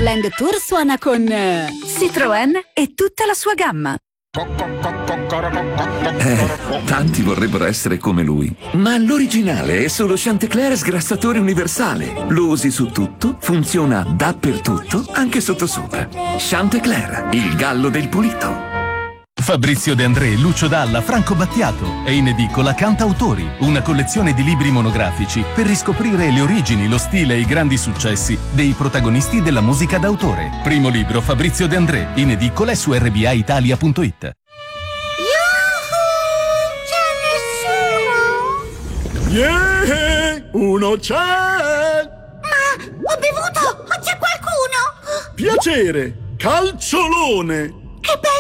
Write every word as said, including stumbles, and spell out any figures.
Land Tour suona con eh, Citroën e tutta la sua gamma. Eh, tanti vorrebbero essere come lui, ma l'originale è solo Chantecler sgrassatore universale. Lo usi su tutto, funziona dappertutto, anche sottosopra. Chantecler, il gallo del pulito. Fabrizio De André, Lucio Dalla, Franco Battiato. È in edicola Cantautori, una collezione di libri monografici per riscoprire le origini, lo stile e i grandi successi dei protagonisti della musica d'autore. Primo libro Fabrizio De André, in edicola e su r b a italia punto it. C'è nessuno? Yeah! Uno c'è! Ma ho bevuto! C'è qualcuno? Piacere! Calciolone! Che bello!